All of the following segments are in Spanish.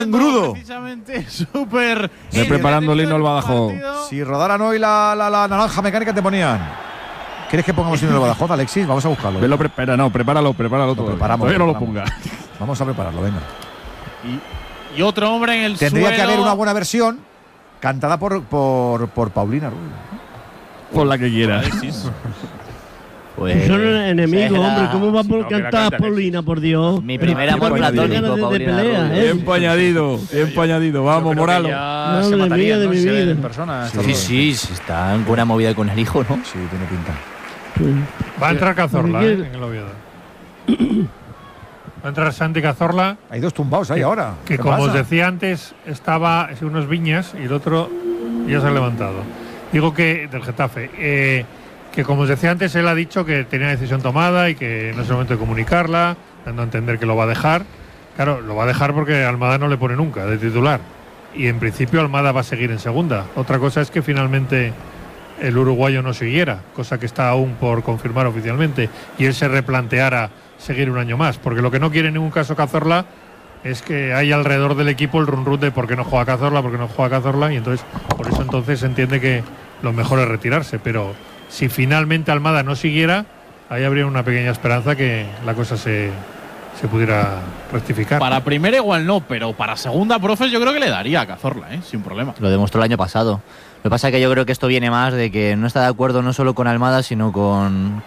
engrudo. Precisamente súper. Preparando Lino el Badajoz. Si rodaran hoy la naranja mecánica te ponían. ¿Quieres que pongamos Lino el Badajoz, Alexis? Vamos a buscarlo. Prepáralo todo. Preparamos. Todavía no lo ponga. Vamos a prepararlo, venga. Y otro hombre en el Tendría suelo. que haber una buena versión cantada por Paulina Rubio. Por la que quiera. Pues son enemigos, hombre. ¿Cómo va a cantar canta Paulina, por Dios? mi primer amor platónico, Paulina pelea, Rubio. Tiempo añadido. Vamos, Moralo. Madre mía de mi vida. En persona. Sí, está en buena movida con el hijo, ¿no? Sí, tiene pinta. Va a entrar Cazorla en el Oviedo. Va a entrar Santi Cazorla. Hay dos tumbados ahí ahora. Que ¿Qué como pasa? os decía antes, estaba en unos Viñas y el otro ya se ha levantado. Digo que del Getafe. Que como os decía antes, él ha dicho que tenía decisión tomada y que no es el momento de comunicarla, dando a entender que lo va a dejar. Claro, lo va a dejar porque Almada no le pone nunca de titular. Y en principio Almada va a seguir en segunda. Otra cosa es que finalmente el uruguayo no siguiera, cosa que está aún por confirmar oficialmente, y él se replanteara seguir un año más, porque lo que no quiere en ningún caso Cazorla es que hay alrededor del equipo el run de por qué no juega Cazorla, y entonces por eso entonces se entiende que lo mejor es retirarse, pero si finalmente Almada no siguiera, ahí habría una pequeña esperanza que la cosa se pudiera rectificar. Para primera igual no, pero para segunda, profes, yo creo que le daría a Cazorla, sin problema. Lo demostró el año pasado. Lo que pasa es que yo creo que esto viene más de que no está de acuerdo no solo con Almada, sino con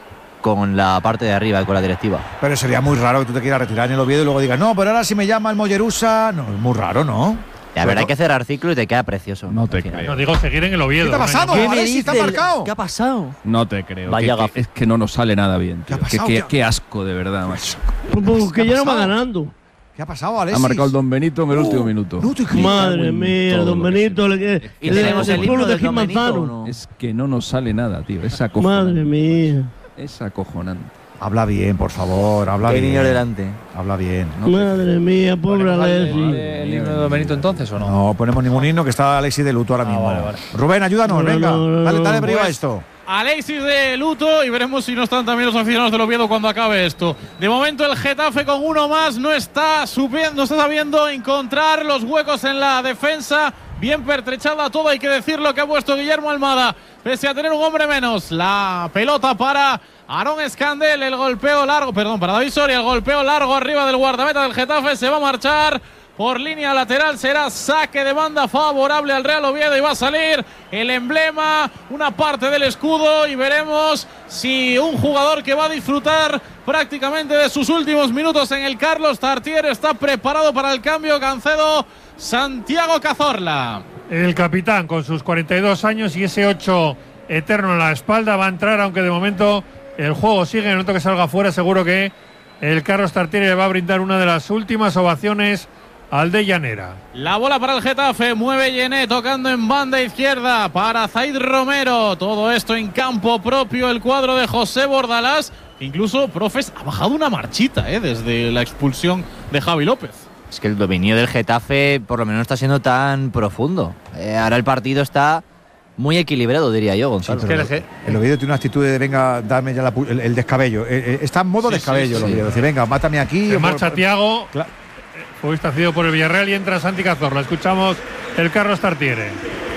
la parte de arriba, con la directiva. Pero sería muy raro que tú te quieras retirar en el Oviedo y luego digas, no, pero ahora si me llama el Mollerusa. No, es muy raro, ¿no? La verdad hay que cerrar ciclo y te queda precioso. No te creo. No, digo seguir en el Oviedo. ¿Qué te ha pasado? ¿Qué me Alexis, dice? ¿te ha marcado? ¿Qué ha pasado? No te creo. Vaya gafe. Es que no nos sale nada bien. ¿Qué ha Tío. pasado? Qué asco, de verdad, macho. Porque ya no va ganando. ¿Qué ha pasado, Alexis? Ha marcado el Don Benito en el último minuto. No te creo. Madre mía, todo don lo que Benito. ¿Y tenemos el himno pueblo de del Don Benito, Manzano. o no? Es que no nos sale nada, tío. Es acojonante. Madre mía. Es acojonante. Habla bien, por favor, habla Hay bien. niños delante. Habla bien. Madre mía, pobre Alexis. ¿El himno de Don Benito entonces o no? No ponemos ningún himno, que está Alexis de luto ahora mismo. vale. Rubén, ayúdanos, No, venga. no, no, dale brío a Pues, esto. Alexis de luto y veremos si no están también los aficionados del Oviedo cuando acabe esto. De momento el Getafe con uno más no está sabiendo encontrar los huecos en la defensa. Bien pertrechada todo, hay que decirlo, que ha puesto Guillermo Almada, pese a tener un hombre menos. La pelota para Aarón Escandel, el golpeo largo, para David Soria, el golpeo largo arriba del guardameta del Getafe, se va a marchar. Por línea lateral será saque de banda favorable al Real Oviedo y va a salir el emblema, una parte del escudo, y veremos si un jugador que va a disfrutar prácticamente de sus últimos minutos en el Carlos Tartiere está preparado para el cambio. Cancedo, Santiago Cazorla. El capitán con sus 42 años y ese 8 eterno en la espalda va a entrar, aunque de momento el juego sigue. En el momento que salga fuera, seguro que el Carlos Tartiere le va a brindar una de las últimas ovaciones al de Llanera. La bola para el Getafe, mueve Yené tocando en banda izquierda para Zaid Romero. Todo esto en campo propio, el cuadro de José Bordalás. Incluso, profes, ha bajado una marchita desde la expulsión de Javi López. Es que el dominio del Getafe por lo menos no está siendo tan profundo. Ahora el partido está muy equilibrado, diría yo, Gonzalo. Sí, el Oviedo tiene una actitud de venga, dame ya el descabello. Está en modo descabello el Oviedo. Dice, venga, mátame aquí. Se marcha Thiago. Fue cedido por el Villarreal y entra Santi Cazorla. Escuchamos el Carlos Tartiere.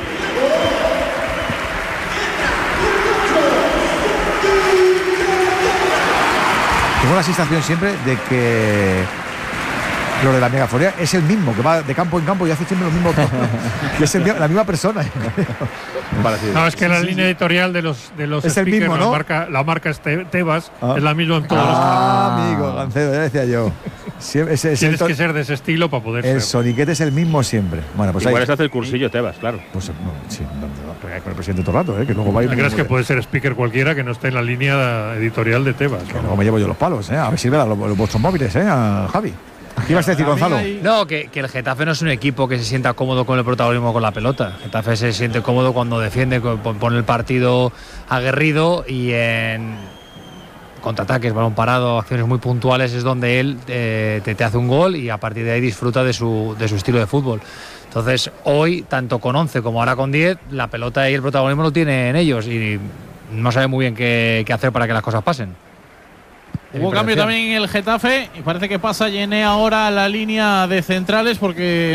Tengo la sensación siempre de que lo de la megafonía es el mismo, que va de campo en campo y hace siempre lo mismo. Que es la misma persona. No, es que la línea editorial de los es el speakers, mismo, ¿no? la marca Tebas, es la misma en todos los amigo, Gancedo, ya decía yo. Tienes que ser de ese estilo para poder el ser. soniquete es el mismo siempre. Bueno, pues igual ahí, se hace el cursillo Tebas, claro. pues sí, con el presidente todo el rato, que luego va a ir. ¿Crees que puede ser speaker cualquiera que no esté en la línea editorial de Tebas? Que luego me llevo yo los palos, a ver si me dan los vuestros móviles, a Javi. ¿Qué ibas a decir, Gonzalo? No, que el Getafe no es un equipo que se sienta cómodo con el protagonismo con la pelota. El Getafe se siente cómodo cuando defiende, pone el partido aguerrido y en contraataques, balón parado, acciones muy puntuales es donde él te hace un gol y a partir de ahí disfruta de su estilo de fútbol. Entonces hoy, tanto con 11 como ahora con 10, la pelota y el protagonismo lo tienen ellos y no sabe muy bien qué hacer para que las cosas pasen. Hubo cambio también en el Getafe y parece que pasa Yené ahora a la línea de centrales porque